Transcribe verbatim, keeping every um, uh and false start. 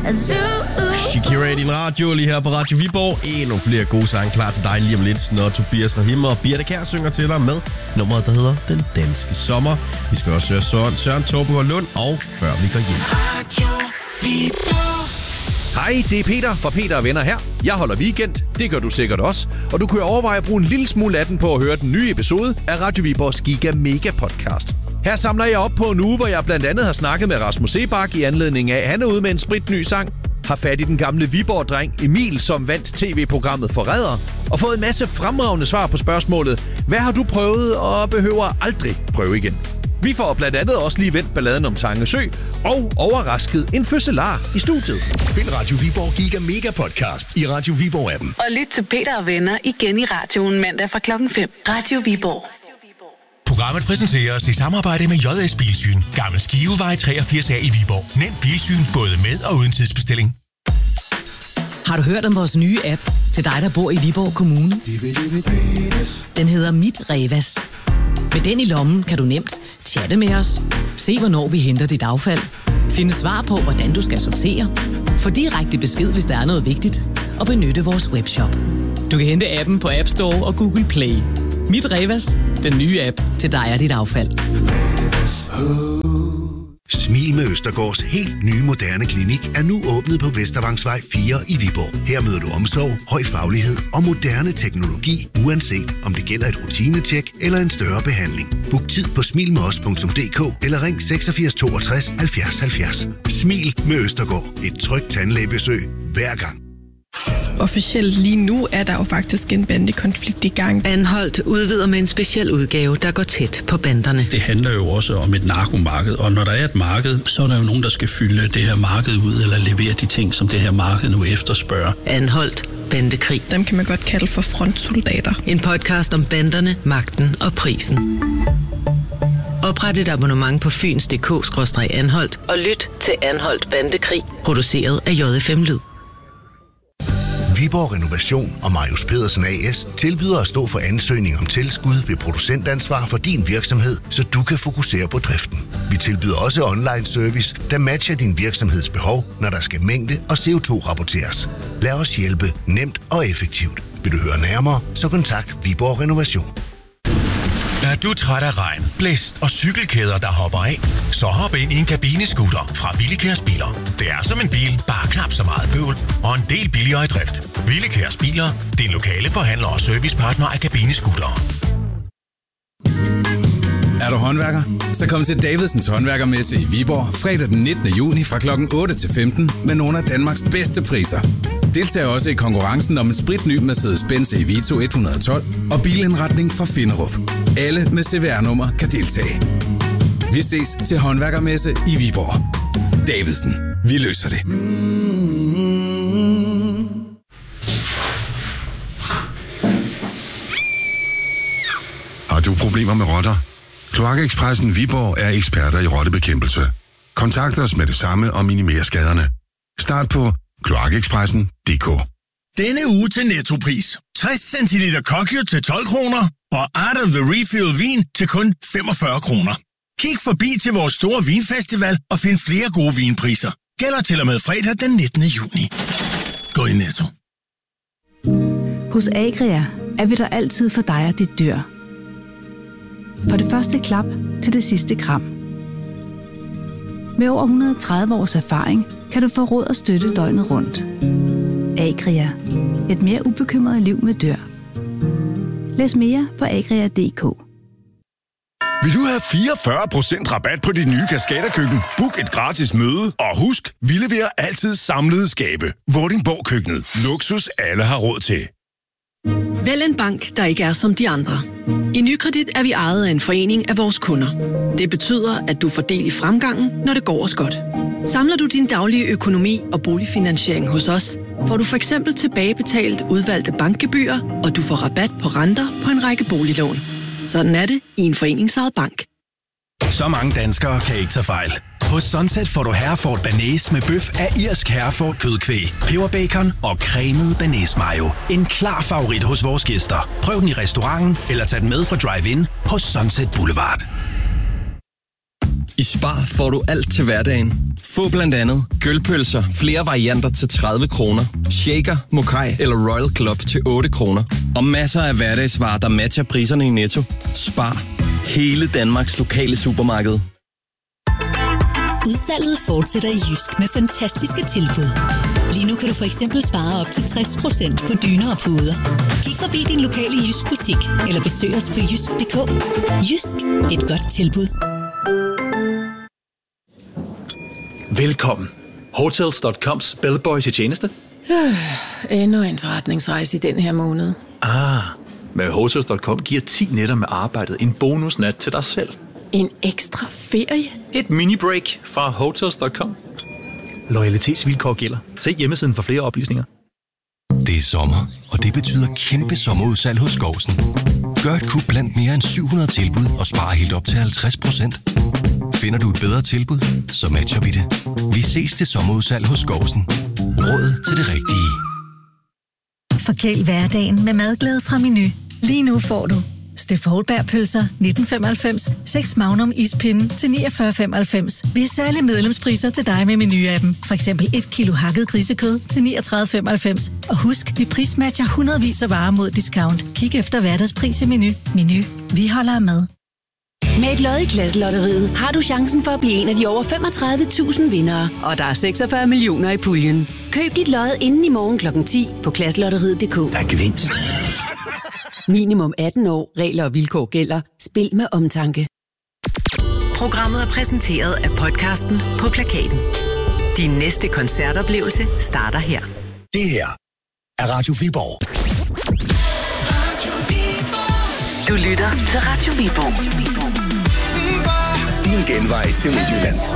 Shakira i din radio, lige her på Radio Viborg. Endnu flere gode sange klar til dig lige om lidt, når Tobias Rahim og Birte Kjær synger til dig med nummeret, der hedder Den Danske Sommer. Vi skal også høre Søren, Søren Torbegaard Lund, og før vi går hjem. Radio Viborg. Hej, det er Peter fra Peter og Venner her. Jeg holder weekend, det gør du sikkert også. Og du kan overveje at bruge en lille smule af den på at høre den nye episode af Radio Viborgs Giga Mega Podcast. Her samler jeg op på en uge, hvor jeg blandt andet har snakket med Rasmus Sebak i anledning af, at han er ude med en spritny sang, har fat i den gamle Viborg-dreng Emil, som vandt tv-programmet Forræder, og fået en masse fremragende svar på spørgsmålet, hvad har du prøvet og behøver aldrig prøve igen? Vi får blandt andet også lige vendt balladen om Tange Sø og overrasket en fødselar i studiet. Find Radio Viborg Giga Mega Podcast i Radio Viborg-appen. Og lyt til Peter og Venner igen i radioen mandag fra klokken fem. Radio Viborg. Programmet præsenteres i samarbejde med J S Bilsyn. Gammel Skivevej treogfirs A i Viborg. Nem bilsyn både med og uden tidsbestilling. Har du hørt om vores nye app til dig, der bor i Viborg Kommune? Den hedder Mit Revas. Med den i lommen kan du nemt chatte med os, se hvornår vi henter dit affald, finde svar på, hvordan du skal sortere, få direkte besked, hvis der er noget vigtigt, og benytte vores webshop. Du kan hente appen på App Store og Google Play. Mit Revas, den nye app til dig og dit affald. Smil med Østergaards helt nye moderne klinik er nu åbnet på Vestervangsvej fire i Viborg. Her møder du omsorg, høj faglighed og moderne teknologi, uanset om det gælder et rutinetjek eller en større behandling. Book tid på smil med os punktum d k eller ring seksogfirs toogtres halvfjerds halvfjerds. Smil med Østergaard. Et trygt tandlægebesøg hver gang. Officielt lige nu er der jo faktisk en bandekonflikt i gang. Anholdt udvider med en speciel udgave, der går tæt på banderne. Det handler jo også om et narkomarked, og når der er et marked, så er der jo nogen, der skal fylde det her marked ud, eller levere de ting, som det her marked nu efterspørger. Anholdt. Bandekrig. Dem kan man godt kalde for frontsoldater. En podcast om banderne, magten og prisen. Opret et abonnement på fyns punktum d k skråstreg anholdt og lyt til Anholdt Bandekrig, produceret af J F M Lyd. Viborg Renovation og Marius Pedersen A S tilbyder at stå for ansøgning om tilskud ved producentansvar for din virksomhed, så du kan fokusere på driften. Vi tilbyder også online service, der matcher din virksomheds behov, når der skal mængde og C O to rapporteres. Lad os hjælpe nemt og effektivt. Vil du høre nærmere, så kontakt Viborg Renovation. Er du træt af regn, blæst og cykelkæder, der hopper af? Så hop ind i en kabinescooter fra Willekærs Biler. Det er som en bil, bare knap så meget bøvl og en del billigere i drift. Willekærs Biler, din lokale forhandler og servicepartner af kabinescootere. Er du håndværker? Så kom til Davidsens Håndværkermesse i Viborg fredag den nittende juni fra klokken otte til femten med nogle af Danmarks bedste priser. Deltag også i konkurrencen om en spritny Mercedes-Benz E Vito et hundrede og tolv og bilindretning fra Finderup. Alle med C V R-nummer kan deltage. Vi ses til Håndværkermesse i Viborg. Davidsen. Vi løser det. Har du problemer med rotter? Kloakekspressen Viborg er eksperter i rottebekæmpelse. Kontakt os med det samme og minimer skaderne. Start på kloakekspressen punktum d k. Denne uge til Nettopris. tres centiliter Kokyo til tolv kroner og Art of the Refill vin til kun femogfyrre kroner. Kig forbi til vores store vinfestival og find flere gode vinpriser. Gælder til og med fredag den nittende juni. Gå i Netto. Hos Agria er vi der altid for dig og dit dyr. For det første klap til det sidste kram. Med over et hundrede og tredive års erfaring kan du få råd og støtte døgnet rundt. Agria. Et mere ubekymret liv med dyr. Læs mere på agria punktum d k. Vil du have fireogfyrre procent rabat på dit nye Cascada-køkken? Book et gratis møde, og husk, vi leverer altid samlede skabe. Vordingborg Køkkenet. Luksus alle har råd til. Vælg en bank, der ikke er som de andre. I Nykredit er vi ejet af en forening af vores kunder. Det betyder, at du får del i fremgangen, når det går os godt. Samler du din daglige økonomi og boligfinansiering hos os, får du for eksempel tilbagebetalt udvalgte bankgebyrer, og du får rabat på renter på en række boliglån. Sådan er det i en foreningsejet bank. Så mange danskere kan ikke tage fejl. Hos Sunset får du Hereford Bearnaise med bøf af irsk Hereford kødkvæg, peberbacon og cremet bearnaise mayo. En klar favorit hos vores gæster. Prøv den i restauranten eller tag den med fra drive-in hos Sunset Boulevard. I Spar får du alt til hverdagen. Få blandt andet kølpølser, flere varianter til tredive kroner, shaker, mokai eller Royal Club til otte kroner. Og masser af hverdagsvarer, der matcher priserne i Netto. Spar. Hele Danmarks lokale supermarked. Udsalget fortsætter i Jysk med fantastiske tilbud. Lige nu kan du for eksempel spare op til tres procent på dyner og puder. Kig forbi din lokale Jysk butik eller besøg os på jysk punktum d k. Jysk. Et godt tilbud. Velkommen. Hotels punktum coms bellboy til tjeneste. Øh, endnu en forretningsrejse i den her måned. Ah, med Hotels punktum com giver ti nætter med arbejdet en bonusnat til dig selv. En ekstra ferie? Et mini-break fra Hotels punktum com. Loyalitetsvilkår gælder. Se hjemmesiden for flere oplysninger. Det er sommer, og det betyder kæmpe sommerudsalg hos Skovsen. Gør et kup blandt mere end syv hundrede tilbud og spare helt op til halvtreds procent. Finder du et bedre tilbud, så matcher vi det. Vi ses til sommerudsalg hos Skovsen. Råd til det rigtige. Forkæl hverdagen med madglæde fra Menu. Lige nu får du Steff Holberg-pølser nitten femoghalvfems, seks Magnum ispinde til niogfyrre femoghalvfems. Vi har særlige medlemspriser til dig med Menu-appen. For eksempel et kilo hakket grisekød til niogtredive femoghalvfems. Og husk, vi prismatcher hundredvis af varer mod discount. Kig efter hverdagspris i Menu. Menu. Vi holder med. Med et lod i Klasselotteriet har du chancen for at blive en af de over femogtredive tusind vindere. Og der er seksogfyrre millioner i puljen. Køb dit lod inden i morgen klokken ti på klasselotteriet punktum d k. Der er gevinst. Minimum atten år. Regler og vilkår gælder. Spil med omtanke. Programmet er præsenteret af podcasten På Plakaten. Din næste koncertoplevelse starter her. Det her er Radio Viborg. Du lytter til Radio Viborg. Din genvej til Midtjylland.